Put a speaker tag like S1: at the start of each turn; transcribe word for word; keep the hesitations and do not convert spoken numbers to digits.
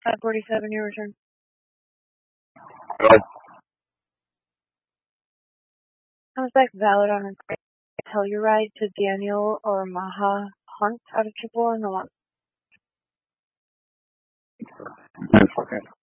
S1: five forty-seven, your return.
S2: Good.
S1: Comes back valid on a Telluride to Daniel or Maha Hunt out of triple on the lot.
S2: That's okay.